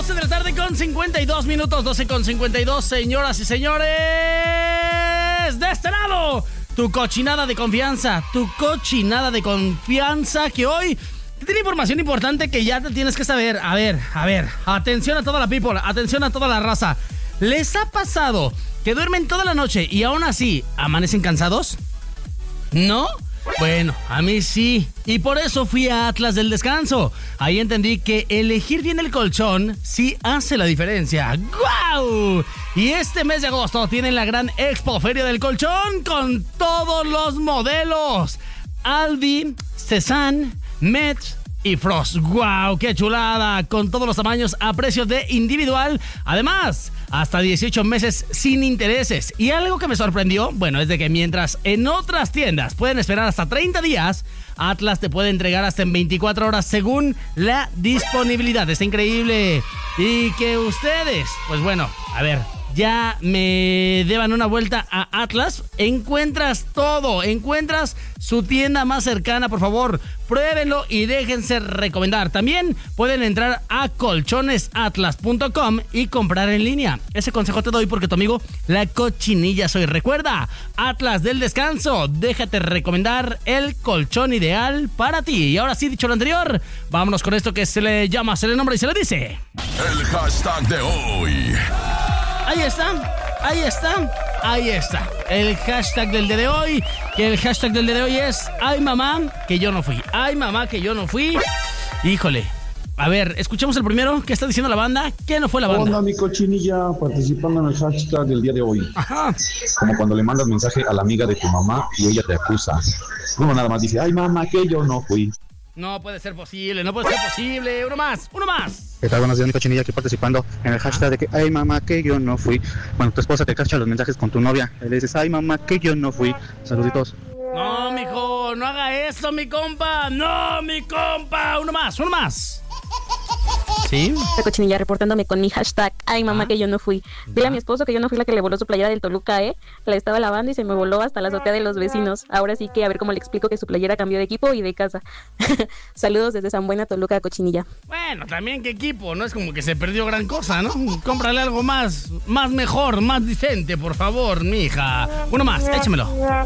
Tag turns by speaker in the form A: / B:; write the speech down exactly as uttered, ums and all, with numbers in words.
A: doce de la tarde con cincuenta y dos minutos, doce con cincuenta y dos, señoras y señores. De este lado, tu cochinada de confianza, tu cochinada de confianza que hoy tiene información importante que ya te tienes que saber. A ver, a ver, atención a toda la people, atención a toda la raza. ¿Les ha pasado que duermen toda la noche y aún así amanecen cansados? ¿No? Bueno, a mí sí. Y por eso fui a Atlas del Descanso. Ahí entendí que elegir bien el colchón sí hace la diferencia. ¡Guau! Y este mes de agosto tienen la gran Expo Feria del Colchón con todos los modelos. Aldi, Cezanne, Metz y Frost. ¡Guau! ¡Qué chulada! Con todos los tamaños a precios de individual. Además, hasta dieciocho meses sin intereses. Y algo que me sorprendió, bueno, es de que mientras en otras tiendas pueden esperar hasta treinta días, Atlas te puede entregar hasta en veinticuatro horas según la disponibilidad. Está increíble. Y que ustedes, pues bueno, a ver, ya me deban una vuelta a Atlas. Encuentras todo, encuentras su tienda más cercana, por favor, pruébenlo y déjense recomendar. También pueden entrar a colchones atlas punto com y comprar en línea. Ese consejo te doy porque tu amigo La Cochinilla soy. Recuerda, Atlas del Descanso, déjate recomendar el colchón ideal para ti. Y ahora sí, dicho lo anterior, vámonos con esto que se le llama, se le nombra y se le dice
B: el hashtag de hoy.
A: Ahí está, ahí está, ahí está. El hashtag del día de hoy, que el hashtag del día de hoy es ay mamá, que yo no fui. Ay mamá, que yo no fui. Híjole. A ver, escuchemos el primero. ¿Qué está diciendo la banda? ¿Qué no fue la banda?
C: Hola, mi cochinilla, participando en el hashtag del día de hoy.
A: Ajá.
C: Como cuando le mandas mensaje a la amiga de tu mamá y ella te acusa. Uno nada más dice, ay mamá, que yo no fui.
A: No puede ser posible, no puede ser posible. Uno más, uno más.
D: ¿Qué tal? Buenos días, mi cochinilla, aquí participando en el hashtag de que, ay mamá, que yo no fui. Cuando tu esposa te cacha los mensajes con tu novia, le dices, ay mamá, que yo no fui. Saluditos.
A: No, mijo, no haga eso, mi compa. No, mi compa. Uno más, uno más. ¿Sí?
E: La Cochinilla reportándome con mi hashtag ay mamá, ¿Ah? que yo no fui. Dile a mi esposo que yo no fui la que le voló su playera del Toluca, ¿eh? La estaba lavando y se me voló hasta la azotea de los vecinos. Ahora sí que a ver cómo le explico que su playera cambió de equipo y de casa. Saludos desde San Buena, Toluca, Cochinilla.
A: Bueno, también qué equipo, no es como que se perdió gran cosa, ¿no? Cómprale algo más, más mejor, más decente, por favor, mija. Uno más, échamelo.